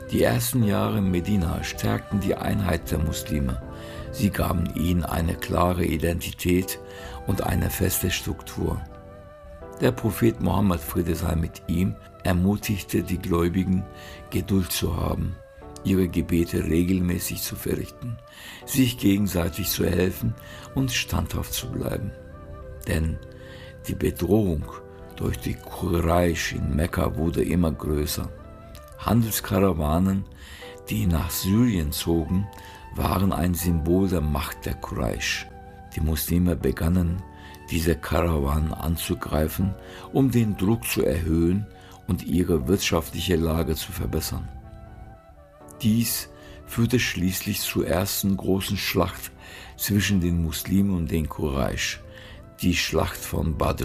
Die ersten Jahre in Medina stärkten die Einheit der Muslime. Sie gaben ihnen eine klare Identität und eine feste Struktur. Der Prophet Mohammed, Friede sei mit ihm, ermutigte die Gläubigen, Geduld zu haben, ihre Gebete regelmäßig zu verrichten, sich gegenseitig zu helfen und standhaft zu bleiben. Denn die Bedrohung durch die Quraysh in Mekka wurde immer größer. Handelskarawanen, die nach Syrien zogen, waren ein Symbol der Macht der Quraysh. Die Muslime begannen, diese Karawanen anzugreifen, um den Druck zu erhöhen und ihre wirtschaftliche Lage zu verbessern. Dies führte schließlich zur ersten großen Schlacht zwischen den Muslimen und den Quraysh, die Schlacht von Badr.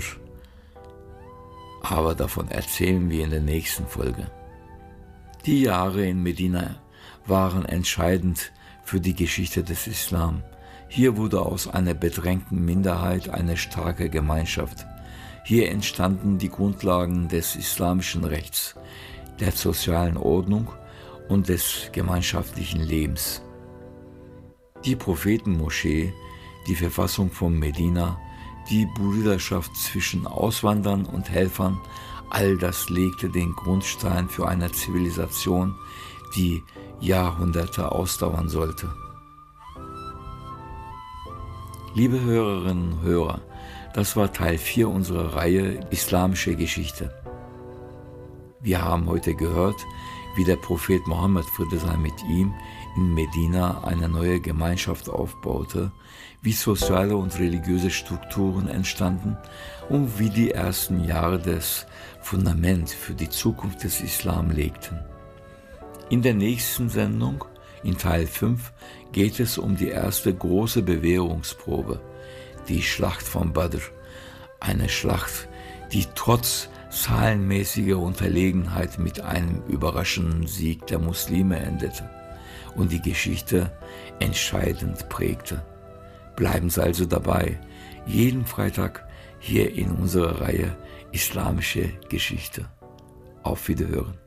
Aber davon erzählen wir in der nächsten Folge. Die Jahre in Medina waren entscheidend für die Geschichte des Islam. Hier wurde aus einer bedrängten Minderheit eine starke Gemeinschaft. Hier entstanden die Grundlagen des islamischen Rechts, der sozialen Ordnung und des gemeinschaftlichen Lebens. Die Prophetenmoschee, die Verfassung von Medina, die Brüderschaft zwischen Auswanderern und Helfern, all das legte den Grundstein für eine Zivilisation, die Jahrhunderte ausdauern sollte. Liebe Hörerinnen und Hörer, das war Teil 4 unserer Reihe Islamische Geschichte. Wir haben heute gehört, wie der Prophet Mohammed, Friede sei mit ihm, in Medina eine neue Gemeinschaft aufbaute, wie soziale und religiöse Strukturen entstanden und wie die ersten Jahre das Fundament für die Zukunft des Islam legten. In der nächsten Sendung, in Teil 5, geht es um die erste große Bewährungsprobe, die Schlacht von Badr. Eine Schlacht, die trotz zahlenmäßiger Unterlegenheit mit einem überraschenden Sieg der Muslime endete und die Geschichte entscheidend prägte. Bleiben Sie also dabei, jeden Freitag hier in unserer Reihe Islamische Geschichte. Auf Wiederhören.